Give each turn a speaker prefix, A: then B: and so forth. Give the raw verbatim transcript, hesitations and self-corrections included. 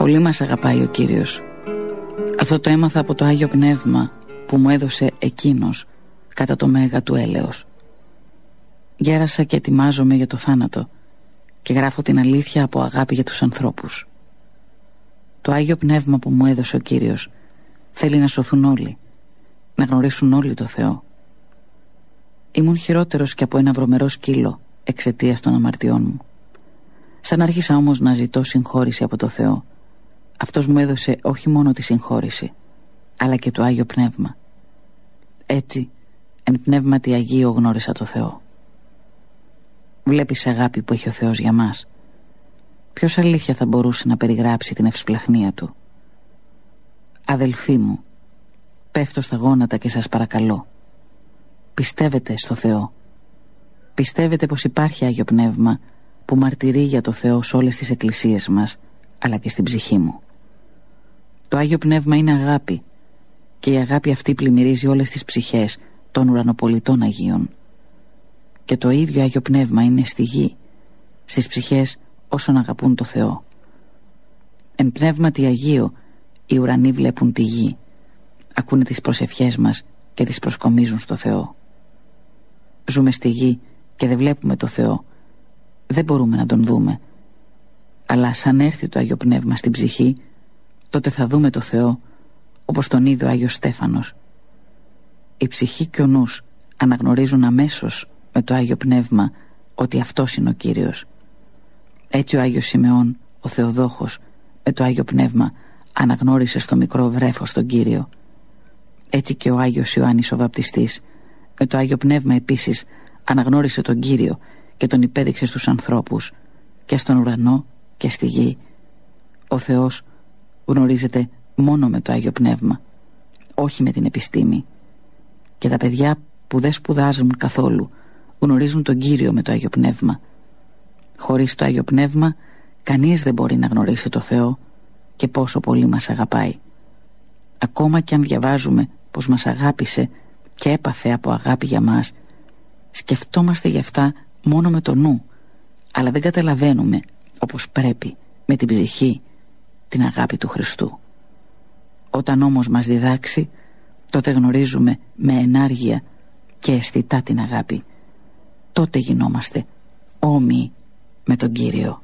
A: Πολύ μας αγαπάει ο Κύριος. Αυτό το έμαθα από το Άγιο Πνεύμα που μου έδωσε Εκείνος κατά το μέγα του έλεος. Γέρασα και ετοιμάζομαι για το θάνατο και γράφω την αλήθεια από αγάπη για τους ανθρώπους. Το Άγιο Πνεύμα που μου έδωσε ο Κύριος θέλει να σωθούν όλοι, να γνωρίσουν όλοι το Θεό. Ήμουν χειρότερος και από ένα βρωμερό σκύλο εξαιτίας των αμαρτιών μου. Σαν άρχισα όμως να ζητώ συγχώρηση από το Θεό, Αυτός μου έδωσε όχι μόνο τη συγχώρηση, αλλά και το Άγιο Πνεύμα. Έτσι, εν πνεύματι Αγίου γνώρισα το Θεό. Βλέπεις αγάπη που έχει ο Θεός για μας. Ποιος αλήθεια θα μπορούσε να περιγράψει την ευσπλαχνία Του? Αδελφοί μου, πέφτω στα γόνατα και σας παρακαλώ, πιστεύετε στο Θεό. Πιστεύετε πως υπάρχει Άγιο Πνεύμα που μαρτυρεί για το Θεό σε όλες τις εκκλησίες μας, αλλά και στην ψυχή μου. Το Άγιο Πνεύμα είναι αγάπη και η αγάπη αυτή πλημμυρίζει όλες τις ψυχές των ουρανοπολιτών Αγίων. Και το ίδιο Άγιο Πνεύμα είναι στη γη, στις ψυχές όσων αγαπούν το Θεό. Εν πνεύματι Αγίο οι ουρανοί βλέπουν τη γη, ακούνε τις προσευχές μας και τις προσκομίζουν στο Θεό. Ζούμε στη γη και δεν βλέπουμε το Θεό, δεν μπορούμε να τον δούμε, αλλά σαν έρθει το Άγιο Πνεύμα στην ψυχή, τότε θα δούμε το Θεό όπως τον είδε ο Άγιος Στέφανος. Η ψυχή και ο νους αναγνωρίζουν αμέσως με το Άγιο Πνεύμα ότι αυτός είναι ο Κύριος. Έτσι ο Άγιος Σιμεών, ο Θεοδόχος, με το Άγιο Πνεύμα αναγνώρισε στο μικρό βρέφος τον Κύριο. Έτσι και ο Άγιος Ιωάννης ο Βαπτιστής, με το Άγιο Πνεύμα επίσης αναγνώρισε τον Κύριο και τον υπέδειξε στους ανθρώπους, και στον ουρανό και στη γη. Ο Θεός γνωρίζεται μόνο με το Άγιο Πνεύμα, όχι με την επιστήμη. Και τα παιδιά που δεν σπουδάζουν καθόλου γνωρίζουν τον Κύριο με το Άγιο Πνεύμα. Χωρίς το Άγιο Πνεύμα κανείς δεν μπορεί να γνωρίσει το Θεό και πόσο πολύ μας αγαπάει. Ακόμα και αν διαβάζουμε πως μας αγάπησε και έπαθε από αγάπη για μας, σκεφτόμαστε γι' αυτά μόνο με το νου, αλλά δεν καταλαβαίνουμε όπως πρέπει με την ψυχή την αγάπη του Χριστού. Όταν όμως μας διδάξει, τότε γνωρίζουμε με ενάργεια και αισθητά την αγάπη. Τότε γινόμαστε όμοιοι με τον Κύριο.